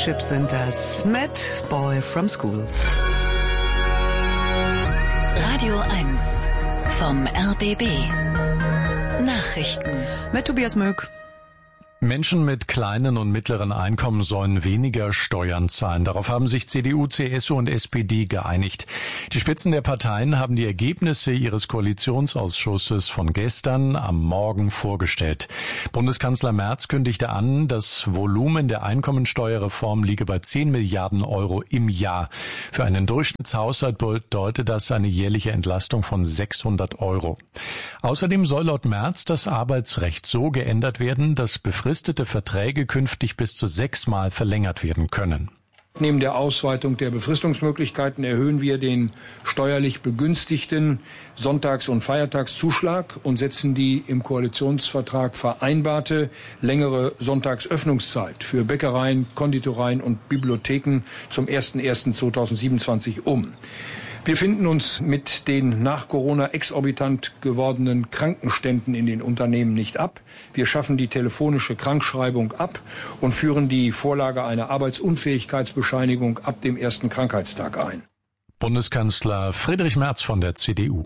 Chips sind das. Matt, Boy from School. Radio 1 vom RBB. Nachrichten. Mit Tobias Möck. Menschen mit kleinen und mittleren Einkommen sollen weniger Steuern zahlen. Darauf haben sich CDU, CSU und SPD geeinigt. Die Spitzen der Parteien haben die Ergebnisse ihres Koalitionsausschusses von gestern am Morgen vorgestellt. Bundeskanzler Merz kündigte an, das Volumen der Einkommensteuerreform liege bei 10 Milliarden Euro im Jahr. Für einen Durchschnittshaushalt bedeutet das eine jährliche Entlastung von 600 Euro. Außerdem soll laut Merz das Arbeitsrecht so geändert werden, dass befristete Verträge künftig bis zu 6-mal verlängert werden können. Neben der Ausweitung der Befristungsmöglichkeiten erhöhen wir den steuerlich begünstigten Sonntags- und Feiertagszuschlag und setzen die im Koalitionsvertrag vereinbarte längere Sonntagsöffnungszeit für Bäckereien, Konditoreien und Bibliotheken zum 01.01.2027 um. Wir finden uns mit den nach Corona exorbitant gewordenen Krankenständen in den Unternehmen nicht ab. Wir schaffen die telefonische Krankschreibung ab und führen die Vorlage einer Arbeitsunfähigkeitsbescheinigung ab dem ersten Krankheitstag ein. Bundeskanzler Friedrich Merz von der CDU.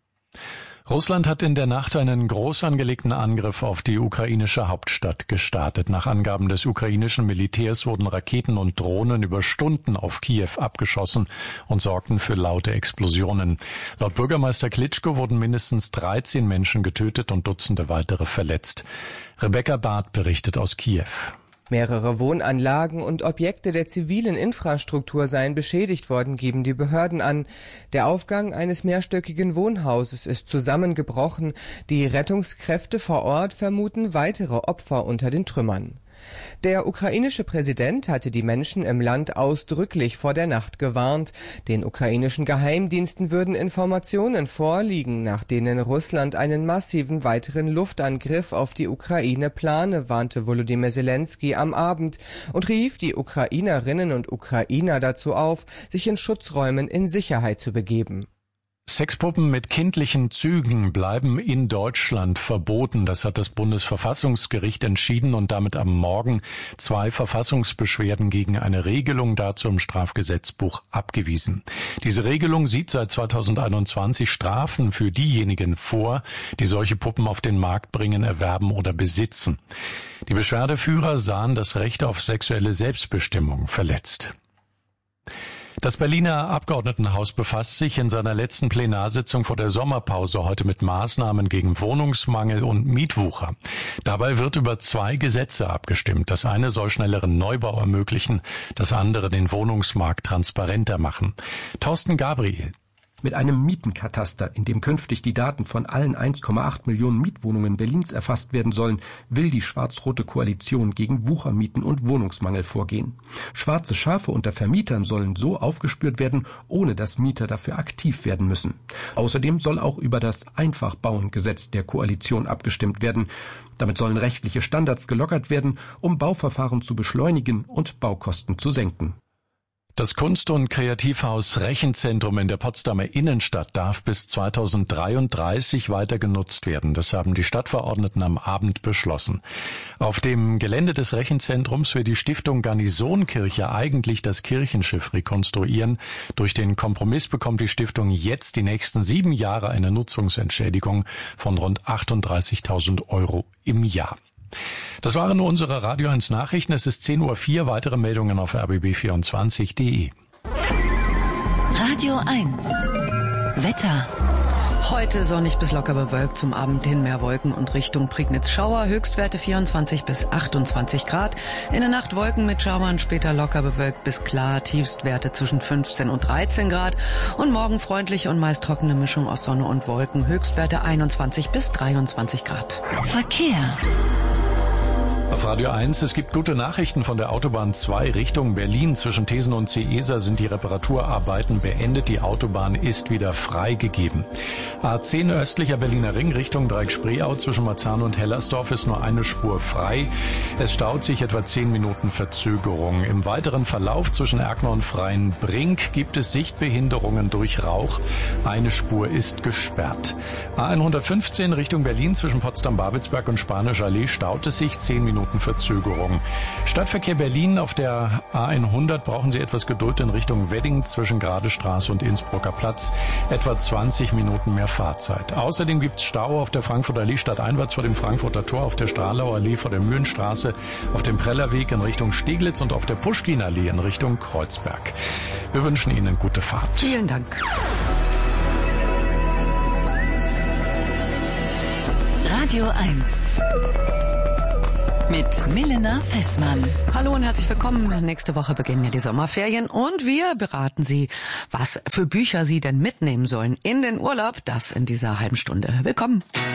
Russland hat in der Nacht einen groß angelegten Angriff auf die ukrainische Hauptstadt gestartet. Nach Angaben des ukrainischen Militärs wurden Raketen und Drohnen über Stunden auf Kiew abgeschossen und sorgten für laute Explosionen. Laut Bürgermeister Klitschko wurden mindestens 13 Menschen getötet und Dutzende weitere verletzt. Rebecca Barth berichtet aus Kiew. Mehrere Wohnanlagen und Objekte der zivilen Infrastruktur seien beschädigt worden, geben die Behörden an. Der Aufgang eines mehrstöckigen Wohnhauses ist zusammengebrochen. Die Rettungskräfte vor Ort vermuten weitere Opfer unter den Trümmern. Der ukrainische Präsident hatte die Menschen im Land ausdrücklich vor der Nacht gewarnt. Den ukrainischen Geheimdiensten würden Informationen vorliegen, nach denen Russland einen massiven weiteren Luftangriff auf die Ukraine plane, warnte Volodymyr Zelensky am Abend und rief die Ukrainerinnen und Ukrainer dazu auf, sich in Schutzräumen in Sicherheit zu begeben. Sexpuppen mit kindlichen Zügen bleiben in Deutschland verboten. Das hat das Bundesverfassungsgericht entschieden und damit am Morgen 2 Verfassungsbeschwerden gegen eine Regelung dazu im Strafgesetzbuch abgewiesen. Diese Regelung sieht seit 2021 Strafen für diejenigen vor, die solche Puppen auf den Markt bringen, erwerben oder besitzen. Die Beschwerdeführer sahen das Recht auf sexuelle Selbstbestimmung verletzt. Das Berliner Abgeordnetenhaus befasst sich in seiner letzten Plenarsitzung vor der Sommerpause heute mit Maßnahmen gegen Wohnungsmangel und Mietwucher. Dabei wird über 2 Gesetze abgestimmt. Das eine soll schnelleren Neubau ermöglichen, das andere den Wohnungsmarkt transparenter machen. Thorsten Gabriel. Mit einem Mietenkataster, in dem künftig die Daten von allen 1,8 Millionen Mietwohnungen Berlins erfasst werden sollen, will die schwarz-rote Koalition gegen Wuchermieten und Wohnungsmangel vorgehen. Schwarze Schafe unter Vermietern sollen so aufgespürt werden, ohne dass Mieter dafür aktiv werden müssen. Außerdem soll auch über das Einfachbauen-Gesetz der Koalition abgestimmt werden. Damit sollen rechtliche Standards gelockert werden, um Bauverfahren zu beschleunigen und Baukosten zu senken. Das Kunst- und Kreativhaus Rechenzentrum in der Potsdamer Innenstadt darf bis 2033 weiter genutzt werden. Das haben die Stadtverordneten am Abend beschlossen. Auf dem Gelände des Rechenzentrums will die Stiftung Garnisonkirche eigentlich das Kirchenschiff rekonstruieren. Durch den Kompromiss bekommt die Stiftung jetzt die nächsten 7 Jahre eine Nutzungsentschädigung von rund 38.000 Euro im Jahr. Das waren nur unsere Radio 1 Nachrichten. Es ist 10:04 Uhr. Weitere Meldungen auf rbb24.de. Radio 1 Wetter. Heute sonnig bis locker bewölkt, zum Abend hin mehr Wolken und Richtung Prignitz Schauer. Höchstwerte 24 bis 28 Grad. In der Nacht Wolken mit Schauern, später locker bewölkt bis klar. Tiefstwerte zwischen 15 und 13 Grad. Und morgen freundliche und meist trockene Mischung aus Sonne und Wolken. Höchstwerte 21 bis 23 Grad. Verkehr. Auf Radio 1, es gibt gute Nachrichten von der Autobahn 2 Richtung Berlin. Zwischen Thesen und Seesa sind die Reparaturarbeiten beendet. Die Autobahn ist wieder freigegeben. A10 östlicher Berliner Ring Richtung Dreieck-Spreeau zwischen Marzahn und Hellersdorf ist nur eine Spur frei. Es staut sich etwa 10 Minuten Verzögerung. Im weiteren Verlauf zwischen Erkner und Freienbrink gibt es Sichtbehinderungen durch Rauch. Eine Spur ist gesperrt. A115 Richtung Berlin zwischen Potsdam-Babelsberg und Spanischer Allee staut es sich 10 Minuten Minuten Verzögerung. Stadtverkehr Berlin auf der A100 brauchen Sie etwas Geduld in Richtung Wedding zwischen Gradestraße und Innsbrucker Platz. Etwa 20 Minuten mehr Fahrzeit. Außerdem gibt es Stau auf der Frankfurter Allee stadteinwärts vor dem Frankfurter Tor, auf der Strahlau Allee vor der Mühlenstraße, auf dem Prellerweg in Richtung Steglitz und auf der Puschkin-Allee in Richtung Kreuzberg. Wir wünschen Ihnen gute Fahrt. Vielen Dank. Radio 1 mit Milena Fessmann. Hallo und herzlich willkommen. Nächste Woche beginnen ja die Sommerferien und wir beraten Sie, was für Bücher Sie denn mitnehmen sollen in den Urlaub. Das in dieser halben Stunde. Willkommen.